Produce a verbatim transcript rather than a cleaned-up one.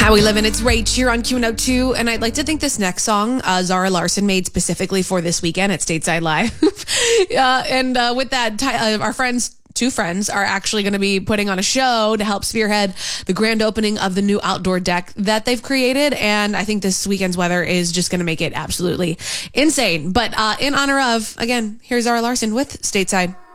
How We Livin', it's Rach here on Q one oh two, and I'd like to think this next song, uh, Zara Larson made specifically for this weekend at Stateside Live. uh, and uh, with that, uh, our friends, two friends, are actually going to be putting on a show to help spearhead the grand opening of the new outdoor deck that they've created, and I think this weekend's weather is just going to make it absolutely insane. But uh, in honor of, again, here's Zara Larson with Stateside.